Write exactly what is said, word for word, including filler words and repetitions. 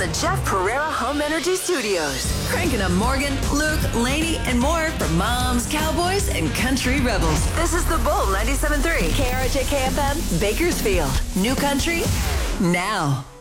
the Jeff Pereira Home Energy Studios. Cranking up Morgan, Luke, Lainey, and more for moms, cowboys, and country rebels. This is The Bull ninety-seven point three. K R J K F M, Bakersfield. New country, now.